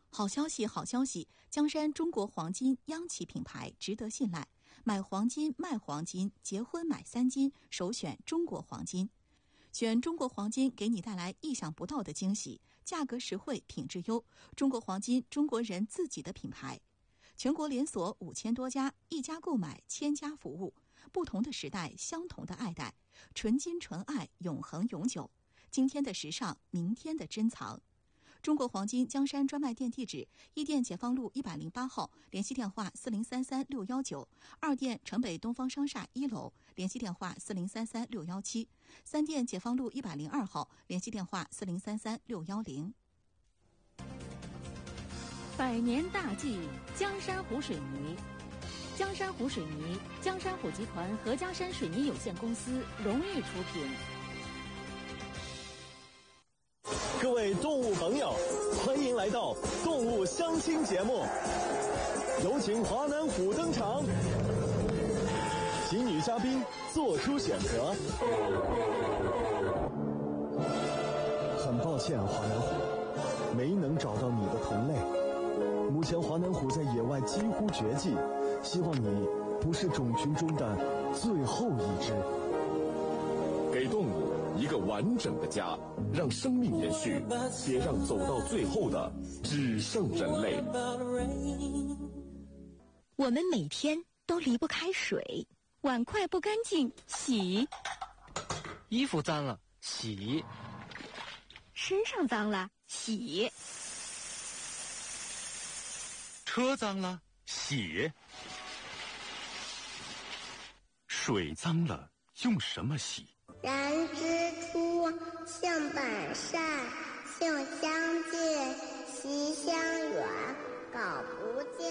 好消息，好消息！江山中国黄金央企品牌值得信赖，买黄金、卖黄金、结婚买3金，首选中国黄金。选中国黄金给你带来意想不到的惊喜，价格实惠，品质优。中国黄金，中国人自己的品牌，全国连锁5000多家，一家购买1000家服务。不同的时代，相同的爱戴，纯金纯爱，永恒永久。今天的时尚，明天的珍藏。中国黄金江山专卖店地址：一店解放路108号，联系电话4033-619；二店城北东方商厦1楼，联系电话4033-617；三店解放路102号，联系电话4033-610。 百年大计，江山湖水泥。江山湖水泥，江山湖集团合江山水泥有限公司荣誉出品。 各位动物朋友，欢迎来到动物相亲节目，有请华南虎登场，请女嘉宾做出选择。很抱歉，华南虎，没能找到你的同类。目前华南虎在野外几乎绝迹，希望你不是种群中的最后一只。 给动物一个完整的家，让生命延续，别让走到最后的只剩人类。 我们每天都离不开水，碗筷不干净洗， 衣服脏了洗， 身上脏了洗， 车脏了洗，水脏了用什么洗？ 人之初，性本善，性相近，习相远，苟不教。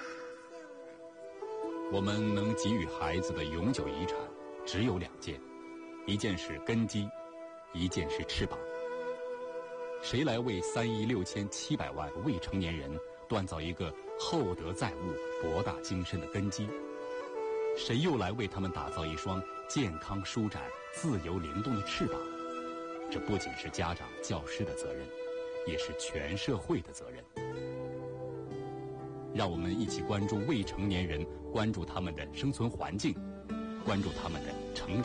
我们能给予孩子的永久遗产只有2件，一件是根基，一件是翅膀。谁来为3亿6700万未成年人锻造一个厚德载物、博大精深的根基？谁又来为他们打造一双健康舒展、自由灵动的翅膀？这不仅是家长、教师的责任，也是全社会的责任。让我们一起关注未成年人，关注他们的生存环境，关注他们的成长。